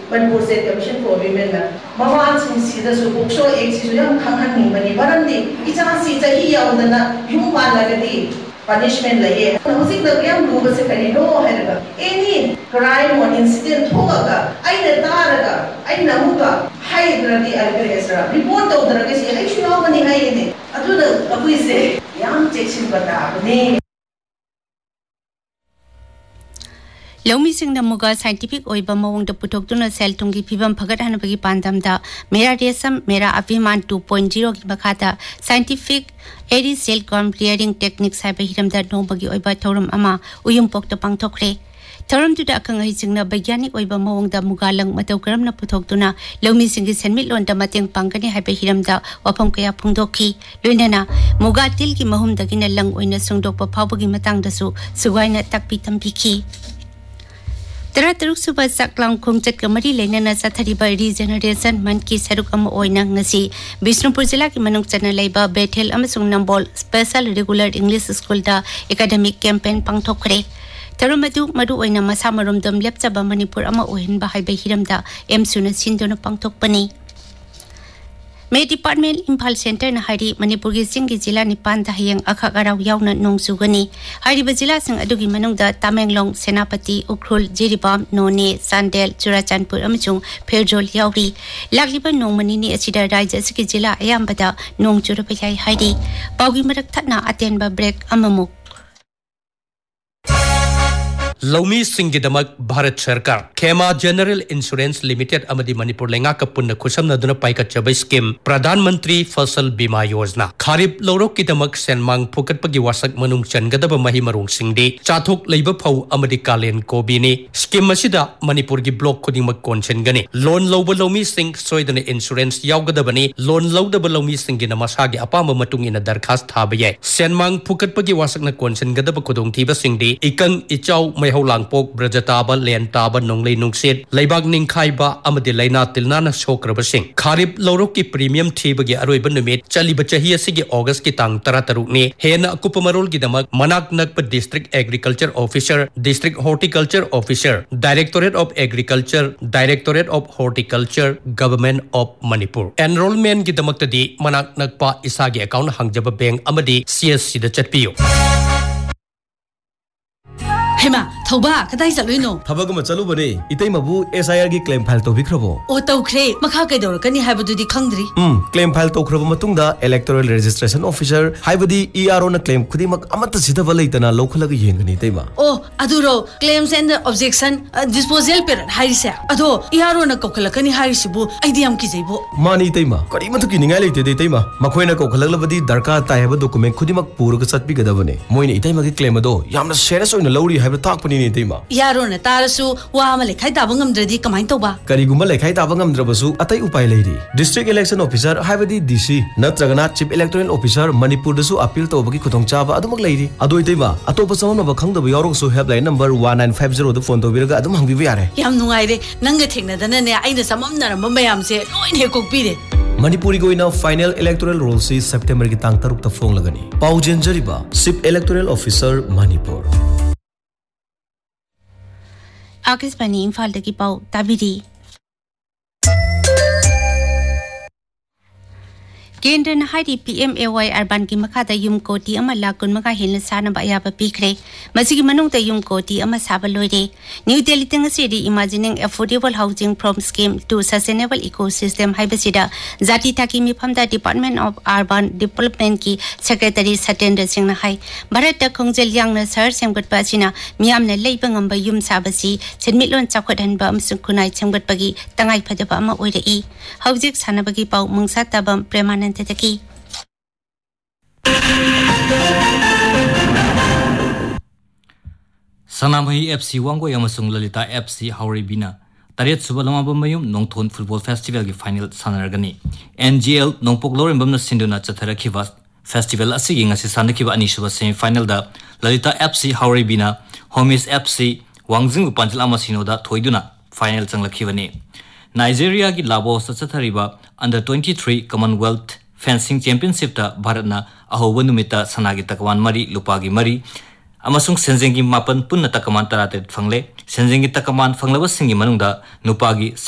Manipur State Commission for Women na mawang sinsida su bukso ek si suyang khanghan ning bani barandi ichang si chahi yaudana yum palagadi punishment laye hosik da yam duba se kani no hairaga any crime or incident hoga aina taraga aina muka haidradi algresra report tawdraga si ai chunaw bani haine aduna akui se yam checksin bata bani Lomi sing na muga scientific oiba mawong da putok tuna sel tungi pibam phagat hanabagi pandam da mera resam mera abhiman 2.0 ki bakhata scientific eri cell clearing techniques haiba hiram da nobagi oiba thorum ama uyum pok ta pangthokre thorum tu da akang hi sing na baigyanik oiba mawong da muga lang mataw karam na putok tuna lomi sing gi senmit lon da mateng pangkani haiba hiram da wapam kaya phungdokhi loinana muga til ki mahum da gina lang oina sungdok pa phawbagi matang da su sugaina takpi tampiki Tara teruk suba saklang khongchat kamari leinana sathariba regeneration man ki saruk ama oina ngasi Bishnupur jila ki manung chana leiba Bethel amasung Nambol special regular English school da academic campaign pangthokre Tarumadu madu oina masa marum dam lepchaba Manipur ama ohin ba haiba hiramda emsuna sindona pangthokpani May Department Impal Center na hari Manipur gi singi jila nipan da hayang akhak araw yauna nongsugani hari ba jila sing adugi manung da Tamenglong Senapati Ukhrul Jiribam None Sandel Churachandpur amachung Pherjol yauri lagliba nongmani ni achida raija siki jila ayambada nong churapayai hari pawgi marak thatna atenba break amamuk Lomi Singidamak Bharat Sarkar Khema General Insurance Limited Amadi Manipur Lenga Kapunna Khusam Naduna Paika Chabai Scheme Pradhan Mantri Fasal Bima Yojana Kharip Lorok Kidamak Senmang Phukat Pagi Wasak Manung Changadaba Mahi Marung Singdi Chathok Leiba Phau Amadi Kalen Kobini Scheme Masida Manipur gi block Khudingmak Konchen Gani Loan Loba Lomi Sing Soidana Insurance Yaugadabani Loan Lodaba Lomi Singina Masagi Apama Matung ina Darkhas Thabaye Senmang Phukat Pagi Wasak na Konchen Gadaba Khudong Thiba Singdi Ikang Ichau Hau langpok brajataba len taba nonglei nungsit leibak ningkhaiba amadi leina tilnana sokraba sing kharip lorok ki premium thibagi aroiba numit chaliba chahi asigi august ki tang 13 ni hena kupamarol gi damak manak nakpa district agriculture officer district horticulture officer directorate of agriculture directorate of horticulture government of manipur enrollment gi damak tadi manak nakpa isagi account hangjaba bank amadi csc da chatpiyo Hema, thauba, kadai chalui no. Thabagama chalu bane, itei mabu SIR gi claim file to bikrabo. O tawkhre, makha kai dorkani haibadudi khangdri. Claim file to khrabo matungda electoral registration officer haibadi ERO na claim khudimak amata sidaba leitana lokhalaga yengani teima. Oh, aduro claims and objection disposal per hairisa. Ado ERO na kokhalakani hairisibu idm ki jaibo. Mani teima, kari matu ki ningai leite de teima. Makhoina kokhalaglavadi darka ta haiba document khudimak puraga satpi gadabane. Moina iteima gi claim ado yamna serious oina lauri takpani ni teima yaro na tarasu wa amale khai taba ngamdradi kamai toba kariguma lekhai taba ngamdrabasu atai upai leiri district election officer haibadi DC natragana chief electoral officer manipur dasu appeal tobagi khutongchaba adumak leiri adoi teima atopa samana ba khangdaba yarok su helpline number 1950 da phone tobiraga adum hangbiba yare yam nungai re nanga theknadana ne aina samamnaramba mayam se loin he kokpire Manipuri goina final electoral roll si September ki tang 3 ta phong lagani paujen jariba chief electoral officer manipur Akisbani Imphal dagi pau tabiri Kendra na hari PMAY Urban ki makada yum koti ama lakun maka hilna sana ba yaba pikre masigi manung ta yum koti ama saba loire New Delhi tanga siri imagining affordable housing from scheme to sustainable ecosystem haibasida zati taki mi phamda Department of Urban Development ki Secretary Satendra Singh na hai Bharat ta khongjel yang na sar semgat pasina miam na leiba ngamba yum sabasi senmitlon chakhadan ba amsung kunai semgat pagi tangai phadaba ama oirei haujik sanabagi pau mungsa tabam preman Teki. Sanamhi FC Wango Yamasung Lalita FC Hauribina Tariat Subalama Mayum Nongton Football Festival ki final sanargani NGL Nongpok Lorembam na Sinduna Chatarakiva Festival asigi ngasi sanakiba anishuba semi final da Lalita FC Hauribina Homies FC Wangjing Panjal Amasino da Thoiduna final changlakivani Nigeria ki Lagos Chathariba under 23 Commonwealth Fencing Championship ta Bharatna ahoba numita sanagi takwan mari lupagi mari amasung senjengi mapan punna takaman tarate phangle senjengi takaman phanglaba singi manungda nupagi